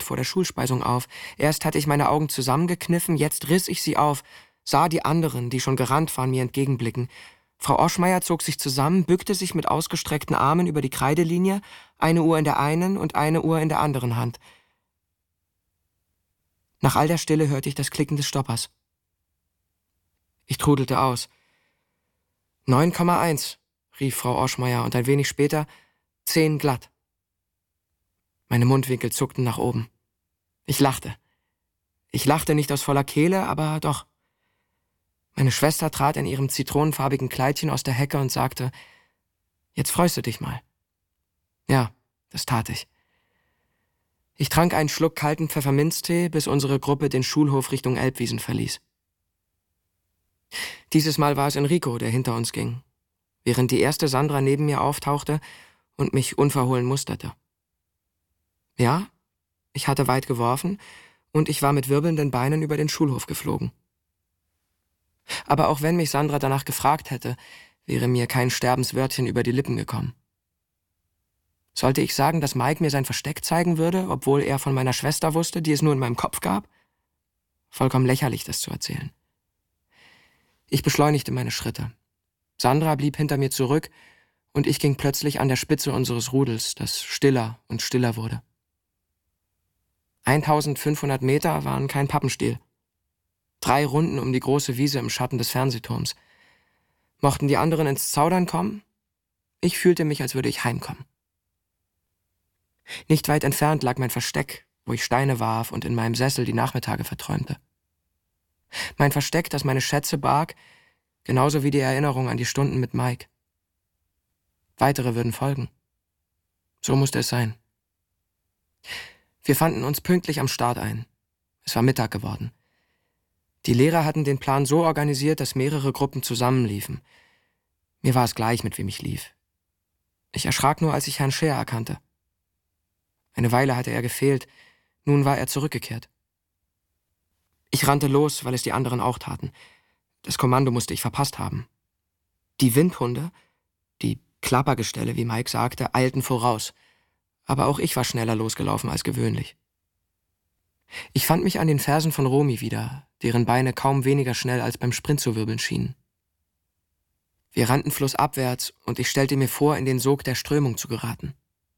vor der Schulspeisung auf. Erst hatte ich meine Augen zusammengekniffen, jetzt riss ich sie auf, sah die anderen, die schon gerannt waren, mir entgegenblicken. Frau Oschmeier zog sich zusammen, bückte sich mit ausgestreckten Armen über die Kreidelinie, eine Uhr in der einen und eine Uhr in der anderen Hand. Nach all der Stille hörte ich das Klicken des Stoppers. Ich trudelte aus. 9,1, rief Frau Oschmeier und ein wenig später 10 glatt. Meine Mundwinkel zuckten nach oben. Ich lachte. Ich lachte nicht aus voller Kehle, aber doch. Meine Schwester trat in ihrem zitronenfarbigen Kleidchen aus der Hecke und sagte, »Jetzt freust du dich mal.« Ja, das tat ich. Ich trank einen Schluck kalten Pfefferminztee, bis unsere Gruppe den Schulhof Richtung Elbwiesen verließ. Dieses Mal war es Enrico, der hinter uns ging, während die erste Sandra neben mir auftauchte und mich unverhohlen musterte. Ja, ich hatte weit geworfen und ich war mit wirbelnden Beinen über den Schulhof geflogen. Aber auch wenn mich Sandra danach gefragt hätte, wäre mir kein Sterbenswörtchen über die Lippen gekommen. Sollte ich sagen, dass Mike mir sein Versteck zeigen würde, obwohl er von meiner Schwester wusste, die es nur in meinem Kopf gab? Vollkommen lächerlich, das zu erzählen. Ich beschleunigte meine Schritte. Sandra blieb hinter mir zurück und ich ging plötzlich an der Spitze unseres Rudels, das stiller und stiller wurde. 1500 Meter waren kein Pappenstiel. 3 Runden um die große Wiese im Schatten des Fernsehturms. Mochten die anderen ins Zaudern kommen? Ich fühlte mich, als würde ich heimkommen. Nicht weit entfernt lag mein Versteck, wo ich Steine warf und in meinem Sessel die Nachmittage verträumte. Mein Versteck, das meine Schätze barg, genauso wie die Erinnerung an die Stunden mit Mike. Weitere würden folgen. So musste es sein. Wir fanden uns pünktlich am Start ein. Es war Mittag geworden. Die Lehrer hatten den Plan so organisiert, dass mehrere Gruppen zusammenliefen. Mir war es gleich, mit wem ich lief. Ich erschrak nur, als ich Herrn Scheer erkannte. Eine Weile hatte er gefehlt, nun war er zurückgekehrt. Ich rannte los, weil es die anderen auch taten. Das Kommando musste ich verpasst haben. Die Windhunde, die Klappergestelle, wie Mike sagte, eilten voraus. Aber auch ich war schneller losgelaufen als gewöhnlich. Ich fand mich an den Fersen von Romy wieder, deren Beine kaum weniger schnell als beim Sprint zu wirbeln schienen. Wir rannten flussabwärts und ich stellte mir vor, in den Sog der Strömung zu geraten.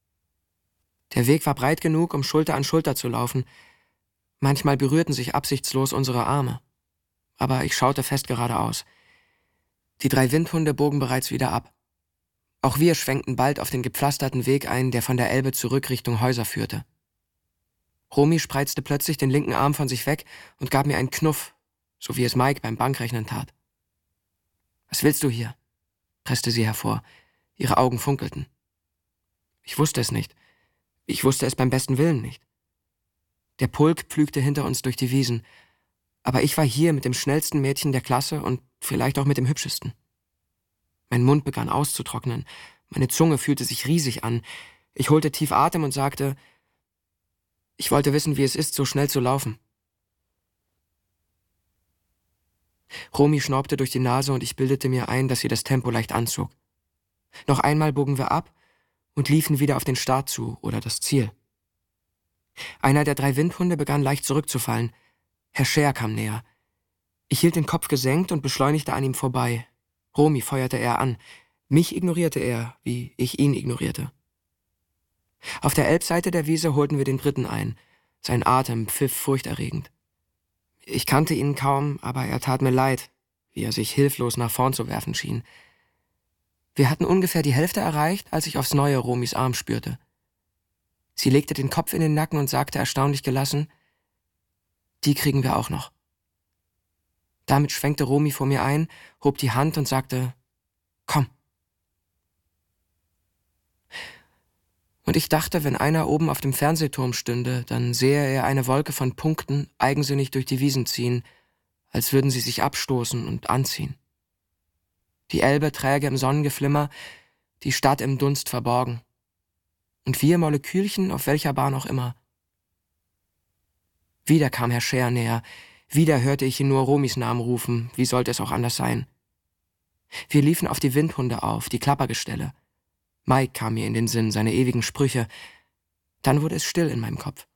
Der Weg war breit genug, um Schulter an Schulter zu laufen. Manchmal berührten sich absichtslos unsere Arme. Aber ich schaute fest geradeaus. Die 3 Windhunde bogen bereits wieder ab. Auch wir schwenkten bald auf den gepflasterten Weg ein, der von der Elbe zurück Richtung Häuser führte. Romy spreizte plötzlich den linken Arm von sich weg und gab mir einen Knuff, so wie es Mike beim Bankrechnen tat. »Was willst du hier?« presste sie hervor. Ihre Augen funkelten. Ich wusste es nicht. Ich wusste es beim besten Willen nicht. Der Pulk pflügte hinter uns durch die Wiesen. Aber ich war hier mit dem schnellsten Mädchen der Klasse und vielleicht auch mit dem hübschesten. Mein Mund begann auszutrocknen. Meine Zunge fühlte sich riesig an. Ich holte tief Atem und sagte, ich wollte wissen, wie es ist, so schnell zu laufen. Romy schnaubte durch die Nase und ich bildete mir ein, dass sie das Tempo leicht anzog. Noch einmal bogen wir ab und liefen wieder auf den Start zu oder das Ziel. Einer der 3 Windhunde begann leicht zurückzufallen. Herr Scheer kam näher. Ich hielt den Kopf gesenkt und beschleunigte an ihm vorbei. Romy feuerte er an. Mich ignorierte er, wie ich ihn ignorierte. Auf der Elbseite der Wiese holten wir den Briten ein. Sein Atem pfiff furchterregend. Ich kannte ihn kaum, aber er tat mir leid, wie er sich hilflos nach vorn zu werfen schien. Wir hatten ungefähr die Hälfte erreicht, als ich aufs Neue Romys Arm spürte. Sie legte den Kopf in den Nacken und sagte erstaunlich gelassen, die kriegen wir auch noch. Damit schwenkte Romy vor mir ein, hob die Hand und sagte, komm. Und ich dachte, wenn einer oben auf dem Fernsehturm stünde, dann sähe er eine Wolke von Punkten eigensinnig durch die Wiesen ziehen, als würden sie sich abstoßen und anziehen. Die Elbe träge im Sonnengeflimmer, die Stadt im Dunst verborgen. Und wir Molekülchen auf welcher Bahn auch immer. Wieder kam Herr Scheer näher, wieder hörte ich ihn nur Romys Namen rufen, wie sollte es auch anders sein. Wir liefen auf die Windhunde auf, die Klappergestelle. Mike kam mir in den Sinn, seine ewigen Sprüche. Dann wurde es still in meinem Kopf.